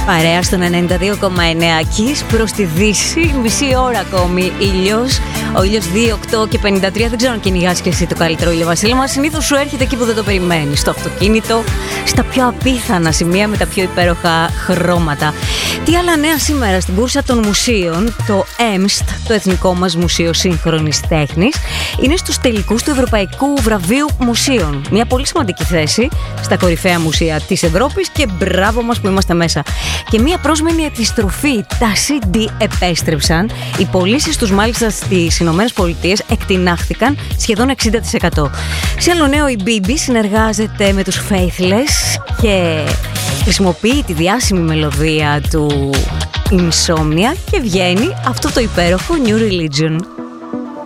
Παρέα στον 92,9 Kiss προς τη Δύση, μισή ώρα ακόμη ήλιος. Ο ήλιος 2, 8 και 53. Δεν ξέρω αν κυνηγάς και εσύ το καλύτερο ήλιο, Βασίλη, μα συνήθως σου έρχεται εκεί που δεν το περιμένεις. Στο αυτοκίνητο, στα πιο απίθανα σημεία με τα πιο υπέροχα χρώματα. Τι άλλα νέα σήμερα στην κούρσα των μουσείων? Το EMST, το Εθνικό μας Μουσείο Σύγχρονης Τέχνης, είναι στους τελικούς του Ευρωπαϊκού Βραβείου Μουσείων. Μια πολύ σημαντική θέση στα κορυφαία μουσεία της Ευρώπης και μπράβο μας που είμαστε μέσα. Και μια πρόσμενη επιστροφή. Τα CD επέστρεψαν. Οι πωλήσεις τους μάλιστα στις Ηνωμένες Πολιτείες εκτινάχθηκαν σχεδόν 60%. Σε άλλο νέο, η BB συνεργάζεται με τους Faithless και χρησιμοποιεί τη διάσημη μελωδία του Insomnia και βγαίνει αυτό το υπέροχο New Religion.